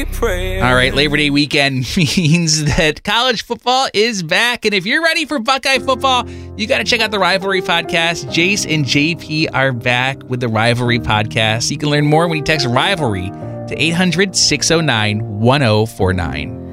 keep praying. All right, Labor Day weekend means that college football is back. And if you're ready for Buckeye football, you got to check out the Rivalry Podcast. Jace and JP are back with the Rivalry Podcast. You can learn more when you text Rivalry to 800-609-1049.